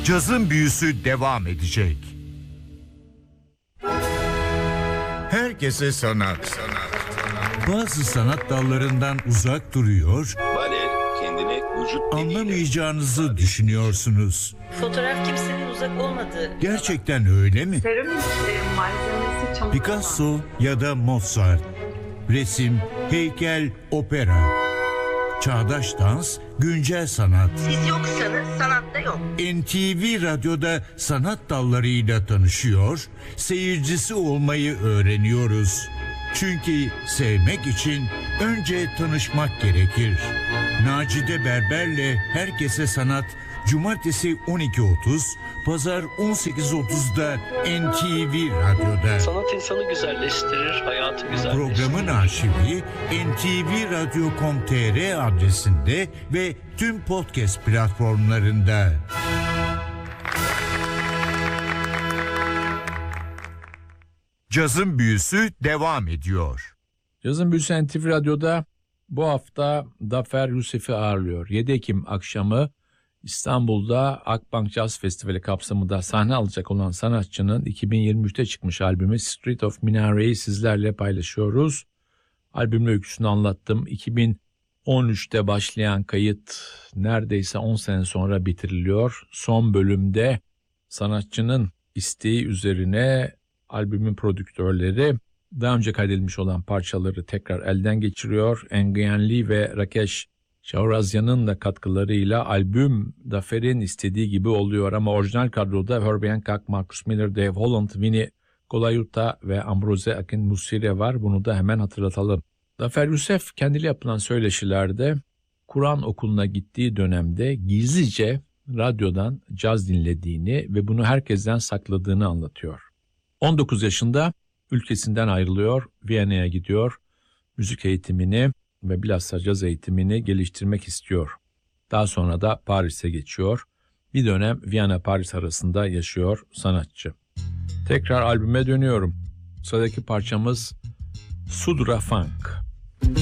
Cazın büyüsü devam edecek. Herkese sanat. Bazı sanat dallarından uzak duruyor, Bale kendini vücut anlamayacağınızı düşünüyorsunuz. Fotoğraf kimsenin uzak olmadığı. Gerçekten öyle mi? Seramik malzemesi çamur. Picasso ya da Mozart, resim, heykel, opera, çağdaş dans, güncel sanat. Siz yoksanız sanatta yok. NTV Radyo'da sanat dallarıyla tanışıyor, seyircisi olmayı öğreniyoruz. Çünkü sevmek için önce tanışmak gerekir. Nacide Berber'le Herkese Sanat, Cumartesi 12.30, Pazar 18.30'da NTV Radyo'da. Sanat insanı güzelleştirir, hayatı güzelleştirir. Programın arşivi ntvradyo.com.tr adresinde ve tüm podcast platformlarında. Cazın büyüsü devam ediyor. Cazın Büyüsü NTV Radyo'da bu hafta Zafer Yusef'i ağırlıyor. 7 Ekim akşamı İstanbul'da Akbank Jazz Festivali kapsamında sahne alacak olan sanatçının 2023'te çıkmış albümü Street of Minare'yi sizlerle paylaşıyoruz. Albümün öyküsünü anlattım. 2013'te başlayan kayıt neredeyse 10 sene sonra bitiriliyor. Son bölümde sanatçının isteği üzerine albümün prodüktörleri daha önce kaydedilmiş olan parçaları tekrar elden geçiriyor. Nguyen Lee ve Rakesh Chaurasya'nın da katkılarıyla albüm Zafer'in istediği gibi oluyor ama orijinal kadroda Herbie Hancock, Marcus Miller, Dave Holland, Vinnie Colaiuta ve Ambroise Akinmusire var. Bunu da hemen hatırlatalım. Zafer Yusef kendili yapılan söyleşilerde Kur'an okuluna gittiği dönemde gizlice radyodan caz dinlediğini ve bunu herkesten sakladığını anlatıyor. 19 yaşında ülkesinden ayrılıyor, Viyana'ya gidiyor, müzik eğitimini ve bilhassa caz eğitimini geliştirmek istiyor. Daha sonra da Paris'e geçiyor. Bir dönem Viyana-Paris arasında yaşıyor sanatçı. Tekrar albüme dönüyorum. Sıradaki parçamız Sudra Funk.